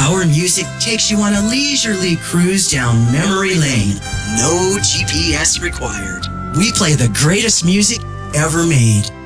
Our music takes you on a leisurely cruise down memory lane. No GPS required. We play the greatest music ever made.